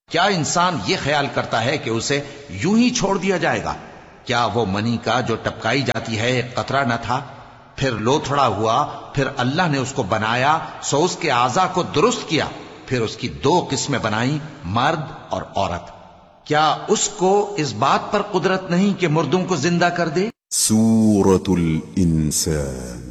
क्या इंसान ये ख्याल करता है कि उसे यूं ही छोड़ दिया जाएगा? क्या वो मनी का जो टपकाई जाती है एक कतरा न था, फिर लोथड़ा हुआ, फिर अल्लाह ने उसको बनाया, सो उसके आजा को दुरुस्त किया, फिर उसकी दो किस्में बनाई, मर्द और औरत। क्या उसको इस बात पर कुदरत नहीं कि मुर्दों को जिंदा कर दे? सूरतुल इंसान।